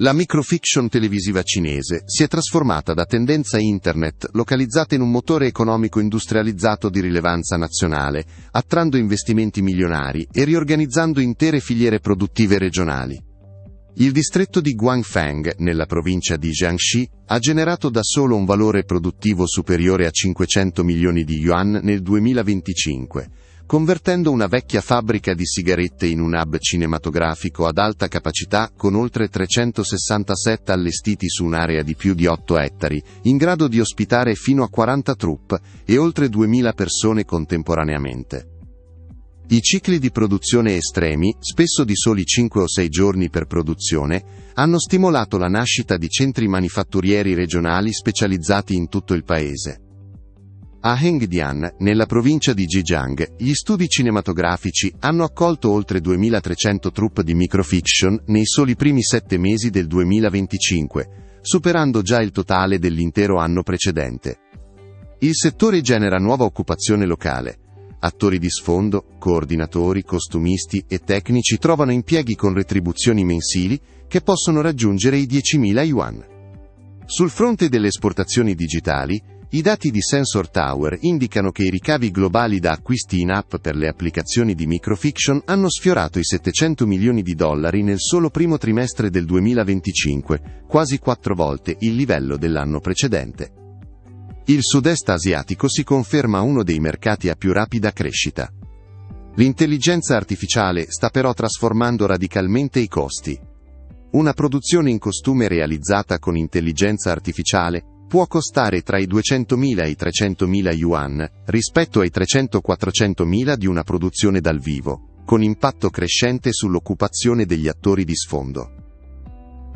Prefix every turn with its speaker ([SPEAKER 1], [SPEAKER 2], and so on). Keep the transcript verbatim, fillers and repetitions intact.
[SPEAKER 1] La microfiction televisiva cinese si è trasformata da tendenza internet localizzata in un motore economico industrializzato di rilevanza nazionale, attrando investimenti milionari e riorganizzando intere filiere produttive regionali. Il distretto di Guangfeng, nella provincia di Jiangxi, ha generato da solo un valore produttivo superiore a cinquecento milioni di yuan nel duemilaventicinque, convertendo una vecchia fabbrica di sigarette in un hub cinematografico ad alta capacità con oltre trecentosessanta set allestiti su un'area di più di otto ettari, in grado di ospitare fino a quaranta troupe e oltre duemila persone contemporaneamente. I cicli di produzione estremi, spesso di soli cinque o sei giorni per produzione, hanno stimolato la nascita di centri manifatturieri regionali specializzati in tutto il paese. A Hengdian, nella provincia di Zhejiang, gli studi cinematografici hanno accolto oltre duemilatrecento troupe di microfiction nei soli primi sette mesi del duemilaventicinque, superando già il totale dell'intero anno precedente. Il settore genera nuova occupazione locale. Attori di sfondo, coordinatori, costumisti e tecnici trovano impieghi con retribuzioni mensili che possono raggiungere i diecimila yuan. Sul fronte delle esportazioni digitali, i dati di Sensor Tower indicano che i ricavi globali da acquisti in app per le applicazioni di microfiction hanno sfiorato i settecento milioni di dollari nel solo primo trimestre del duemilaventicinque, quasi quattro volte il livello dell'anno precedente. Il sud-est asiatico si conferma uno dei mercati a più rapida crescita. L'intelligenza artificiale sta però trasformando radicalmente i costi. Una produzione in costume realizzata con intelligenza artificiale può costare tra i duecentomila e i trecentomila yuan, rispetto ai trecento-quattrocentomila di una produzione dal vivo, con impatto crescente sull'occupazione degli attori di sfondo.